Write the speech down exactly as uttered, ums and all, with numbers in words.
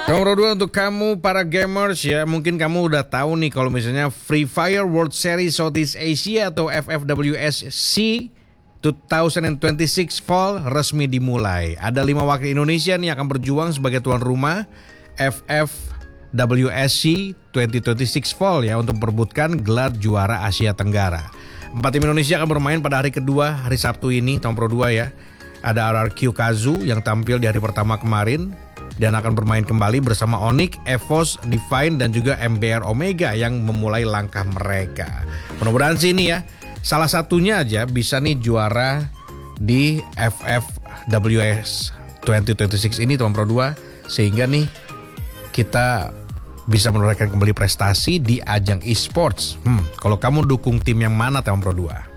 Nomor dua untuk kamu para gamers ya, mungkin kamu udah tahu nih kalau misalnya Free Fire World Series Southeast Asia atau F F W S C dua ribu dua puluh enam Fall resmi dimulai. Ada lima wakil Indonesia nih akan berjuang sebagai tuan rumah F F W S C dua ribu dua puluh enam Fall ya untuk memperebutkan gelar juara Asia Tenggara. Empat tim Indonesia akan bermain pada hari kedua, hari Sabtu ini, nomor dua ya. Ada R R Q Kazu yang tampil di hari pertama kemarin dan akan bermain kembali bersama Onyx, Evos, Divine dan juga M B R Omega yang memulai langkah mereka. Mudah-mudahan sih ini ya, salah satunya aja bisa nih juara di F F W S dua ribu dua puluh enam ini nomor dua, sehingga nih kita bisa menorehkan kembali prestasi di ajang e-sports. Hmm, kalau kamu dukung tim yang mana Tom Pro dua?